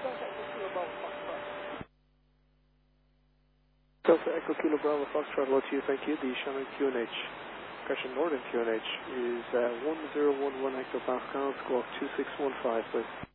Delta Echo Kilo Bravo Foxtrot, hello to you, thank you. The Shannon QNH, Crescent Northern QNH is 1011 hectopascals, squawk 2615, please.